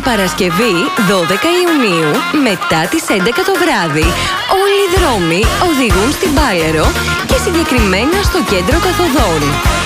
Παρασκευή 12 Ιουνίου μετά τις 11 το βράδυ. Όλοι οι δρόμοι οδηγούν στην Μπάλερο και συγκεκριμένα στο κέντρο καθοδών.